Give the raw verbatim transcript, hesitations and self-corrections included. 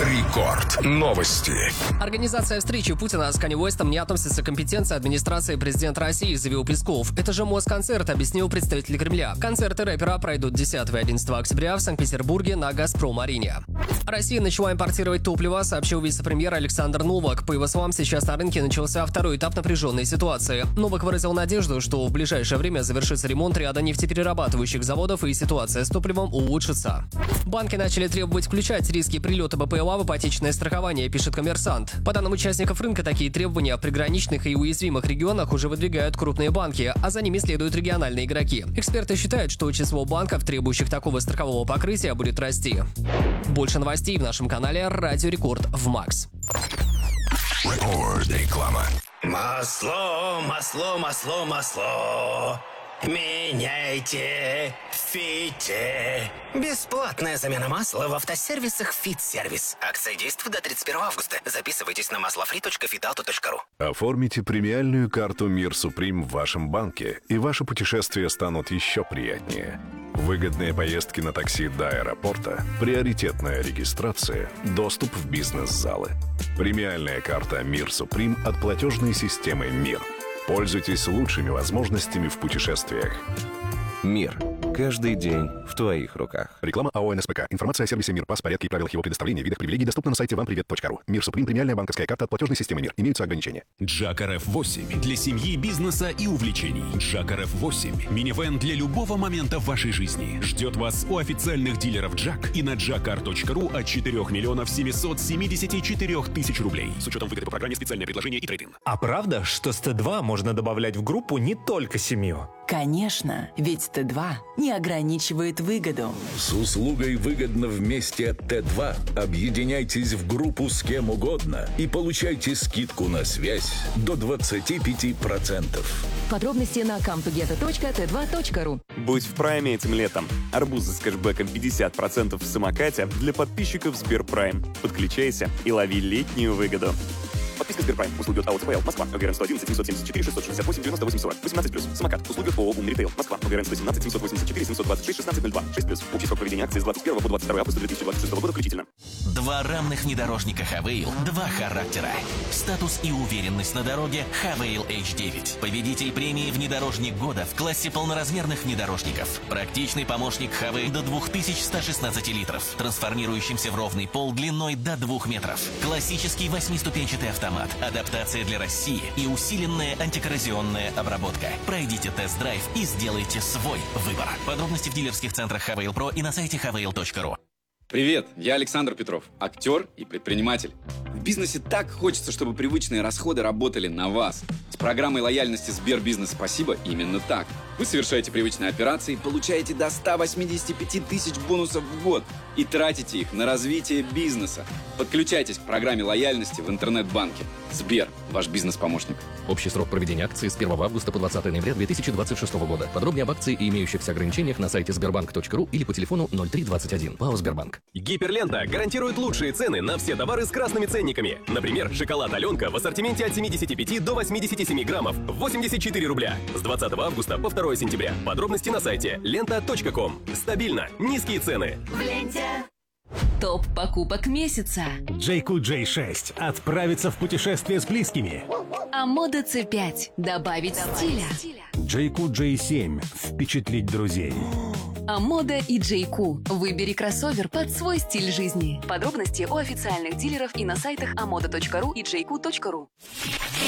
Рекорд. Новости. Организация встречи Путина с Канье Уэстом не относится к компетенции администрации президента России, заявил Песков. Это же Москонцерт, объяснил представитель Кремля. Концерты рэпера пройдут десятого и одиннадцатого октября в Санкт-Петербурге на «Газпром-арене». Россия начала импортировать топливо, сообщил вице-премьер Александр Новак. По его словам, сейчас на рынке начался второй этап напряженной ситуации. Новак выразил надежду, что в ближайшее время завершится ремонт ряда нефтеперерабатывающих заводов и ситуация с топливом улучшится. Банки начали требовать включать риски прилета БПЛА в ипотечное страхование, пишет «Коммерсант». По данным участников рынка, такие требования в приграничных и уязвимых регионах уже выдвигают крупные банки, а за ними следуют региональные игроки. Эксперты считают, что число банков, требующих такого страхового покрытия, будет расти. Больше новостей в нашем канале «Радио Рекорд» в Макс. Реклама. Масло, масло, масло, масло. Меняйте, фите. Бесплатная замена масла в автосервисах «Фит-сервис». Акция действует до тридцать первого августа. Записывайтесь на маслофри точка фитауто точка ру. Оформите премиальную карту «Мир Суприм» в вашем банке, и ваши путешествия станут еще приятнее. Выгодные поездки на такси до аэропорта, приоритетная регистрация, доступ в бизнес-залы. Премиальная карта «Мир Суприм» от платежной системы «Мир». Пользуйтесь лучшими возможностями в путешествиях. Мир. Каждый день в твоих руках. Реклама АО эн эс пэ ка. Информация о сервисе «Мир», пас, порядке и правилах его предоставления, видах привилегий доступна на сайте вам привет точка ру. «Мир Суприм» — премиальная банковская карта от платежной системы «Мир». Имеются ограничения. Джак эр эф восемь для семьи, бизнеса и увлечений. Джак эр эф восемь – минивэн для любого момента в вашей жизни. Ждет вас у официальных дилеров Джак и на джакар точка ру от четырёх миллионов семьсот семьдесят четыре тысячи рублей. С учетом выгоды по программе «Специальное предложение» и трейд-ин. А правда, что с Т два можно добавлять в группу не только семью? Конечно, ведь Т два не ограничивает выгоду. С услугой «Выгодно вместе Т два» объединяйтесь в группу с кем угодно и получайте скидку на связь до двадцати пяти процентов. Подробности на кам ту гета точка тэ два точка ру. Будь в прайме этим летом. Арбузы с кэшбэком пятьдесят процентов в самокате для подписчиков Сберпрайм. Подключайся и лови летнюю выгоду. Подписка Сберпрайм. Услуги от АО ЦПЛ. Москва. ОГРН сто одиннадцать семьсот семьдесят четыре шестьсот шестьдесят восемь девяносто восемь сорок. восемнадцать плюс. Самокат. Услуги от ООО «Умный ритейл». Москва. ОГРН сто семнадцать семьсот восемьдесят четыре семьсот двадцать шесть шестнадцать ноль два. шесть плюс. Общий срок проведения акции с двадцать первого по двадцать второго августа две тысячи двадцать шестого года включительно. Два равных внедорожника Хавейл, два характера. Статус и уверенность на дороге Хавейл эйч девять. Победитель премии «Внедорожник года» в классе полноразмерных внедорожников. Практичный помощник Хавейл до две тысячи сто шестнадцать литров, трансформирующимся в ровный пол длиной до двух метров. Классический восьмиступенчатый автомат, адаптация для России и усиленная антикоррозионная обработка. Пройдите тест-драйв и сделайте свой выбор. Подробности в дилерских центрах Хавейл Про и на сайте хавейл точка ру. Привет, я Александр Петров, актер и предприниматель. В бизнесе так хочется, чтобы привычные расходы работали на вас. С программой лояльности Сбербизнес «Спасибо» именно так. Вы совершаете привычные операции, получаете до ста восьмидесяти пяти тысяч бонусов в год и тратите их на развитие бизнеса. Подключайтесь к программе лояльности в интернет-банке. Сбер, ваш бизнес-помощник. Общий срок проведения акции с первого августа по двадцатое ноября две тысячи двадцать шестого года. Подробнее об акции и имеющихся ограничениях на сайте сбербанк точка ру или по телефону ноль три двадцать один. ПАО «Сбербанк». Гиперлента гарантирует лучшие цены на все товары с красными ценниками. Например, шоколад «Аленка» в ассортименте от семидесяти пяти до восьмидесяти семи граммов – восемьдесят четыре рубля. С двадцатого августа по второе сентября. Подробности на сайте лента точка ком. Стабильно. Низкие цены. В ленте. Топ покупок месяца. джей кью джей шесть. Отправиться в путешествие с близкими. Амода Ц пять. Добавить стиля. джей кью джей семь. Впечатлить друзей. Амода и джей кью. Выбери кроссовер под свой стиль жизни. Подробности у официальных дилеров и на сайтах амода точка ру и джей кью точка ру.